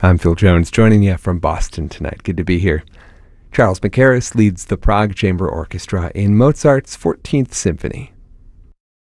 I'm Phil Jones, joining you from Boston tonight. Good to be here. Charles Mackerras leads the Prague Chamber Orchestra in Mozart's 14th Symphony.